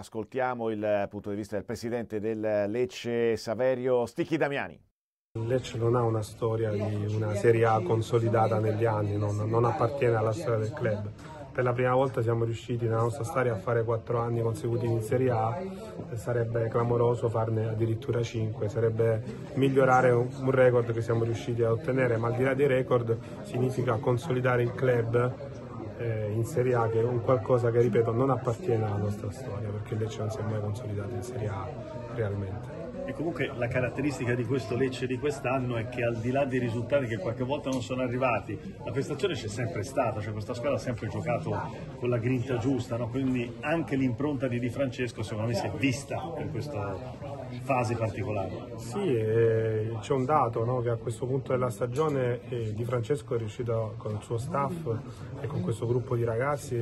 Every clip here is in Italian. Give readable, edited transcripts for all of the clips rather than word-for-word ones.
ascoltiamo il punto di vista del presidente del Lecce, Saverio Sticchi Damiani. Il Lecce non ha una storia di una Serie A consolidata negli anni, non appartiene alla storia del club. Per la prima volta siamo riusciti nella nostra storia a fare 4 anni consecutivi in Serie A, sarebbe clamoroso farne addirittura 5, sarebbe migliorare un record che siamo riusciti a ottenere, ma al di là dei record significa consolidare il club in Serie A, che è un qualcosa che, ripeto, non appartiene alla nostra storia, perché il Lecce non si è mai consolidato in Serie A realmente. E comunque la caratteristica di questo Lecce di quest'anno è che al di là dei risultati che qualche volta non sono arrivati, la prestazione c'è sempre stata, cioè questa squadra ha sempre giocato con la grinta giusta, no? Quindi anche l'impronta di Di Francesco secondo me si è vista per questa fase particolare. Sì, c'è un dato, no? Che a questo punto della stagione Di Francesco è riuscito con il suo staff e con questo gruppo di ragazzi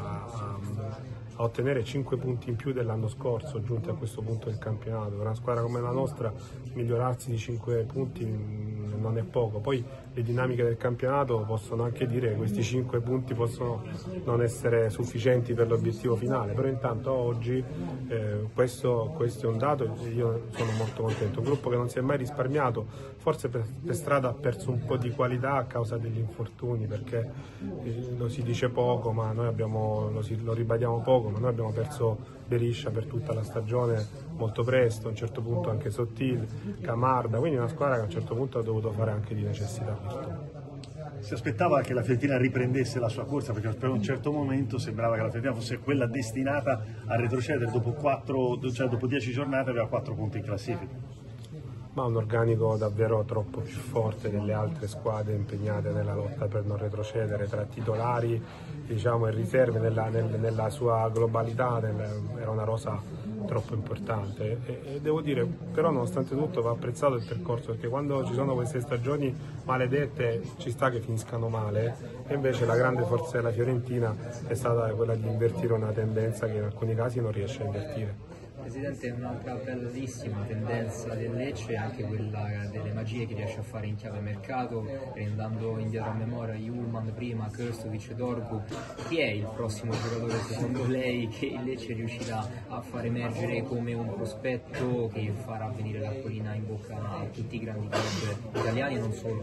a ottenere 5 punti in più dell'anno scorso, giunti a questo punto del campionato. Per una squadra come la nostra migliorarsi di 5 punti non è poco. Poi le dinamiche del campionato possono anche dire che questi 5 punti possono non essere sufficienti per l'obiettivo finale, però intanto oggi questo è un dato e io sono molto contento. Un gruppo che non si è mai risparmiato, forse per strada ha perso un po' di qualità a causa degli infortuni, perché lo si dice poco, ma noi lo ribadiamo poco, ma noi abbiamo perso Beriscia per tutta la stagione molto presto, a un certo punto anche Sottil, Camarda, quindi una squadra che a un certo punto ha dovuto fare anche di necessità virtù. Si aspettava che la Fiorentina riprendesse la sua corsa, perché per un certo momento sembrava che la Fiorentina fosse quella destinata a retrocedere dopo 10 giornate, aveva 4 punti in classifica. Ma un organico davvero troppo più forte delle altre squadre impegnate nella lotta per non retrocedere, tra titolari, diciamo, e riserve nella sua globalità, era una rosa troppo importante e devo dire, però nonostante tutto va apprezzato il percorso, perché quando ci sono queste stagioni maledette ci sta che finiscano male, e invece la grande forza della Fiorentina è stata quella di invertire una tendenza che in alcuni casi non riesce a invertire. Presidente, un'altra bellissima tendenza del Lecce è anche quella delle magie che riesce a fare in chiave mercato, andando indietro a memoria, Julman prima, Krstovic, Dorgu. Chi è il prossimo giocatore secondo lei che il Lecce riuscirà a far emergere come un prospetto che farà venire l'acquolina in bocca a tutti i grandi club italiani e non solo?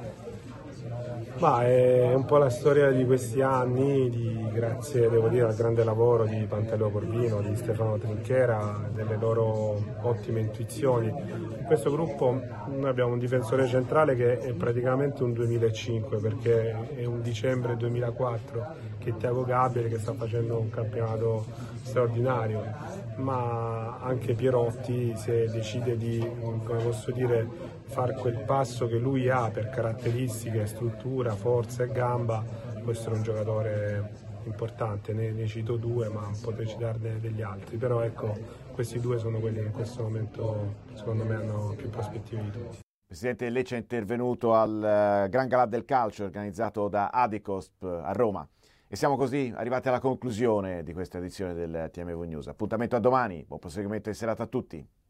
Ma è un po' la storia di questi anni, grazie devo dire al grande lavoro di Pantaleo Corvino, di Stefano Trinchera, delle loro ottime intuizioni. In questo gruppo noi abbiamo un difensore centrale che è praticamente un 2005, perché è un dicembre 2004 che è Thiago Gabriel, che sta facendo un campionato straordinario, ma anche Pierotti, se decide di, come posso dire, far quel passo che lui ha per caratteristiche, struttura, forza e gamba, può essere un giocatore importante. Ne cito 2, ma potrei citarne degli altri, però ecco, questi 2 sono quelli che in questo momento secondo me hanno più prospettive di tutti. Il presidente del Lecce è intervenuto al Gran Galà del Calcio organizzato da Adicosp a Roma. E siamo così arrivati alla conclusione di questa edizione del TMV News. Appuntamento a domani, buon proseguimento di serata a tutti.